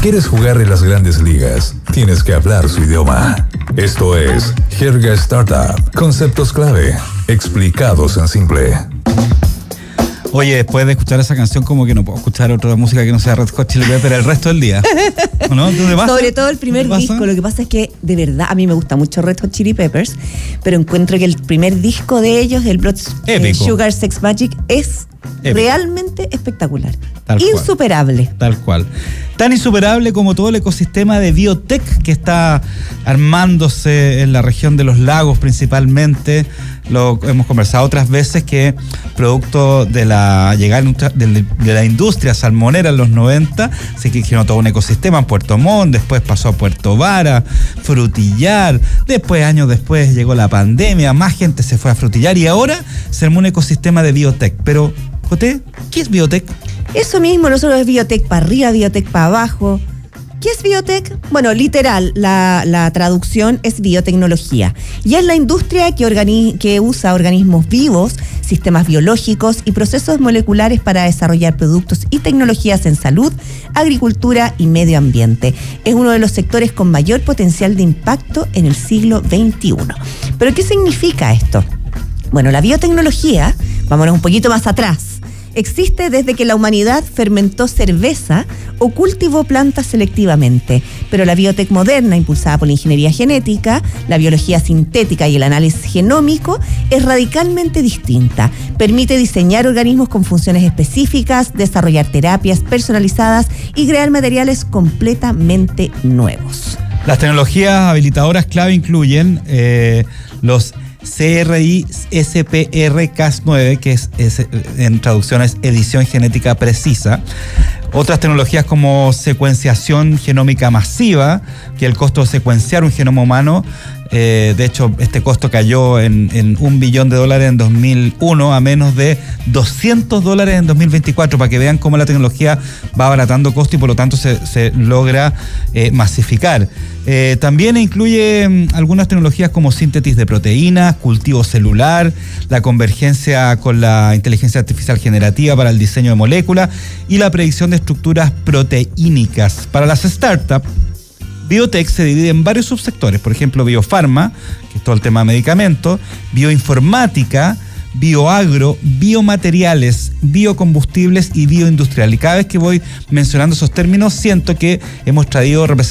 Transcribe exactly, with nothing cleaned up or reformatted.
quieres jugar en las grandes ligas, tienes que hablar su idioma. Esto es Jerga Startup. Conceptos clave, explicados en simple. Oye, después de escuchar esa canción, como que no puedo escuchar otra música que no sea Red Hot Chili Peppers el resto del día. ¿O no? ¿Qué te pasa? Sobre todo el primer disco. Lo que pasa es que, de verdad, a mí me gusta mucho Red Hot Chili Peppers, pero encuentro que el primer disco de ellos, el Blood eh, Sugar Sex Magik, es Épico. Realmente espectacular. Tal insuperable. Cual. Tal cual. Tan insuperable como todo el ecosistema de biotech que está armándose en la región de los lagos principalmente. Lo hemos conversado otras veces que producto de la llegada de la industria salmonera en los noventa se generó todo un ecosistema en Puerto Montt, después pasó a Puerto Vara, Frutillar, después años después llegó la pandemia, más gente se fue a Frutillar y ahora se armó un ecosistema de biotech. Pero, Joté, ¿qué es biotech? Eso mismo, nosotros es biotech para arriba, biotech para abajo. ¿Qué es biotech? Bueno, literal, la, la traducción es biotecnología. Y es la industria que, organi- que usa organismos vivos, sistemas biológicos y procesos moleculares para desarrollar productos y tecnologías en salud, agricultura y medio ambiente. Es uno de los sectores con mayor potencial de impacto en el siglo veintiuno. ¿Pero qué significa esto? Bueno, la biotecnología, vámonos un poquito más atrás, existe desde que la humanidad fermentó cerveza o cultivó plantas selectivamente, pero la biotech moderna, impulsada por la ingeniería genética, la biología sintética y el análisis genómico, es radicalmente distinta. Permite diseñar organismos con funciones específicas, desarrollar terapias personalizadas y crear materiales completamente nuevos. Las tecnologías habilitadoras clave incluyen eh, los C R I S P R Cas nueve, que es, es en traducción es edición genética precisa. Otras tecnologías como secuenciación genómica masiva, que el costo de secuenciar un genoma humano, eh, de hecho este costo cayó en, en un billón de dólares en dos mil uno a menos de doscientos dólares en dos mil veinticuatro, para que vean cómo la tecnología va abaratando costo y por lo tanto se, se logra eh, masificar. Eh, también incluye mm, algunas tecnologías como síntesis de proteínas, cultivo celular, la convergencia con la inteligencia artificial generativa para el diseño de moléculas y la predicción de estructuras proteínicas. Para las startups, biotech se divide en varios subsectores, por ejemplo, biofarma, que es todo el tema de medicamentos, bioinformática, bioagro, biomateriales, biocombustibles y bioindustrial. Y cada vez que voy mencionando esos términos, siento que hemos traído representantes